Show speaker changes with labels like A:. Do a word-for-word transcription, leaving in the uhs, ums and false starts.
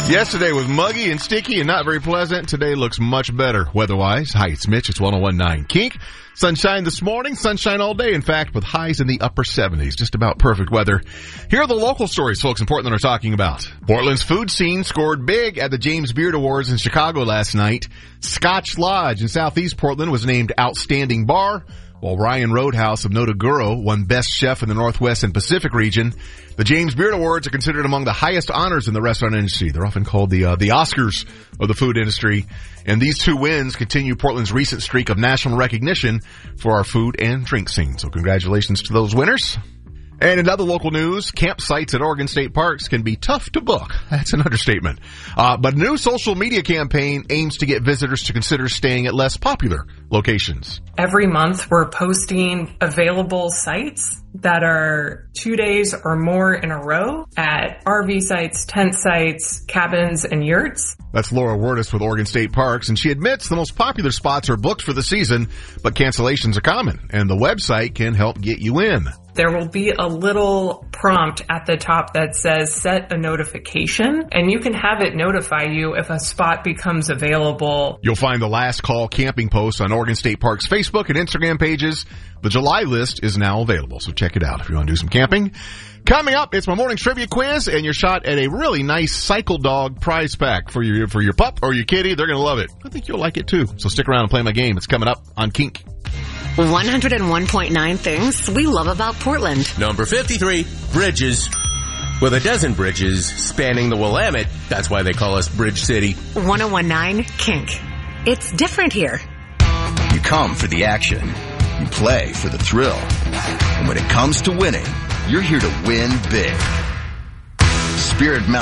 A: Yesterday was muggy and sticky and not very pleasant. Today looks much better weather-wise. Hi, it's Mitch. It's one oh one point nine Kink. Sunshine this morning. Sunshine all day, in fact, with highs in the upper seventies. Just about perfect weather. Here are the local stories folks in Portland are talking about. Portland's food scene scored big at the James Beard Awards in Chicago last night. Scotch Lodge in southeast Portland was named Outstanding Bar, while Ryan Roadhouse of Notaguro won Best Chef in the Northwest and Pacific region. The James Beard Awards are considered among the highest honors in the restaurant industry. They're often called the uh, the Oscars of the food industry. And these two wins continue Portland's recent streak of national recognition for our food and drink scene. So congratulations to those winners. And in other local news, campsites at Oregon State Parks can be tough to book. That's an understatement. Uh, but a new social media campaign aims to get visitors to consider staying at less popular locations.
B: Every month, we're posting available sites that are two days or more in a row at R V sites, tent sites, cabins, and yurts.
A: That's Laura Wordis with Oregon State Parks, and she admits the most popular spots are booked for the season, but cancellations are common, and the website can help get you in.
B: There will be a little prompt at the top that says set a notification, and you can have it notify you if a spot becomes available.
A: You'll find the last call camping posts on Oregon State Parks Facebook and Instagram pages. The July list is now available, so check it out if you want to do some camping. Coming up, it's my morning trivia quiz, and your shot at a really nice Cycle Dog prize pack for your for your pup or your kitty. They're going to love it. I think you'll like it too. So stick around and play my game. It's coming up on Kink.
C: one oh one point nine things we love about Portland.
D: Number fifty-three, bridges. With a dozen bridges spanning the Willamette, that's why they call us Bridge City.
C: one oh one point nine Kink. It's different here.
E: You come for the action. You play for the thrill. And when it comes to winning, you're here to win big. Spirit Mountain.